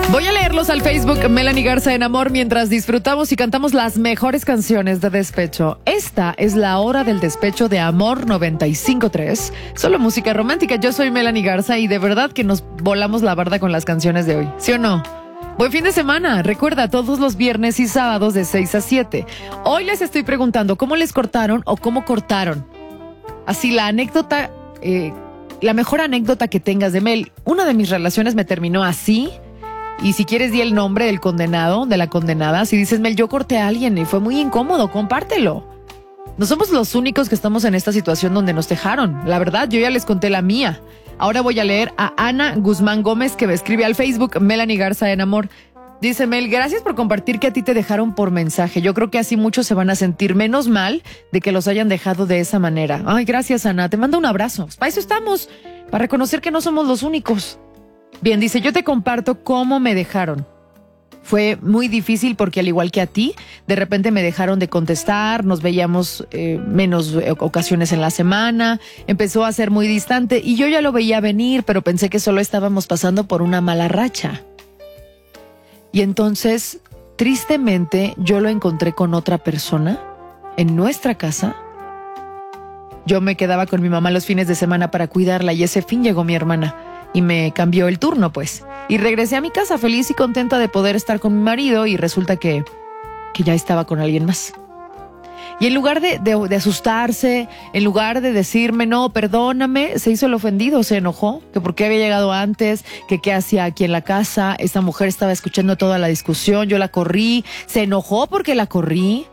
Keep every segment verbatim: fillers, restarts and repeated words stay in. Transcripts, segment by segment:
Voy a leerlos al Facebook Melanie Garza en Amor mientras disfrutamos y cantamos las mejores canciones de despecho. Esta es la hora del despecho de Amor noventa y cinco punto tres. Solo música romántica. Yo soy Melanie Garza y de verdad que nos volamos la barda con las canciones de hoy. ¿Sí o no? Buen fin de semana. Recuerda, todos los viernes y sábados de seis a siete. Hoy les estoy preguntando cómo les cortaron o cómo cortaron. Así la anécdota, eh, la mejor anécdota que tengas de Mel. Una de mis relaciones me terminó así. Y si quieres di el nombre del condenado, de la condenada. Si dices, Mel, yo corté a alguien y fue muy incómodo, compártelo. No somos los únicos que estamos en esta situación donde nos dejaron. La verdad, yo ya les conté la mía. Ahora voy a leer a Ana Guzmán Gómez, que me escribe al Facebook Melanie Garza en Amor. Dice, Mel, gracias por compartir que a ti te dejaron por mensaje. Yo creo que así muchos se van a sentir menos mal de que los hayan dejado de esa manera. Ay, gracias, Ana. Te mando un abrazo. Para eso estamos, para reconocer que no somos los únicos. Bien, dice, yo te comparto cómo me dejaron. Fue muy difícil porque al igual que a ti, de repente me dejaron de contestar, nos veíamos eh, menos ocasiones en la semana, empezó a ser muy distante y yo ya lo veía venir, pero pensé que solo estábamos pasando por una mala racha. Y entonces, tristemente, yo lo encontré con otra persona en nuestra casa. Yo me quedaba con mi mamá los fines de semana para cuidarla y ese fin llegó mi hermana. Y me cambió el turno, pues. Y regresé a mi casa feliz y contenta de poder estar con mi marido y resulta que, que ya estaba con alguien más. Y en lugar de, de, de asustarse, en lugar de decirme, no, perdóname, se hizo el ofendido, se enojó, que por qué había llegado antes, que qué hacía aquí en la casa. Esta mujer estaba escuchando toda la discusión, yo la corrí, se enojó porque la corrí.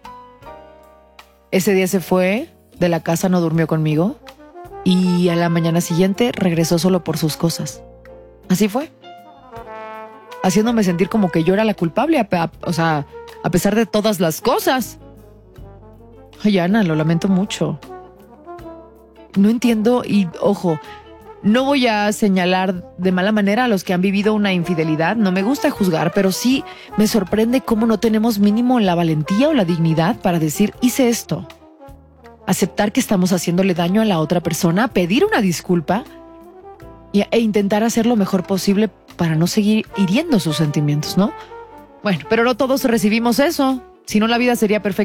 Ese día se fue de la casa, no durmió conmigo. Y a la mañana siguiente regresó solo por sus cosas. Así fue. Haciéndome sentir como que yo era la culpable, a, a, o sea, a pesar de todas las cosas. Ay, Ana, lo lamento mucho. No entiendo y, ojo, no voy a señalar de mala manera a los que han vivido una infidelidad. No me gusta juzgar, pero sí me sorprende cómo no tenemos mínimo la valentía o la dignidad para decir, hice esto. Aceptar que estamos haciéndole daño a la otra persona, pedir una disculpa y, e intentar hacer lo mejor posible para no seguir hiriendo sus sentimientos, ¿no? Bueno, pero no todos recibimos eso. Si no, la vida sería perfecta.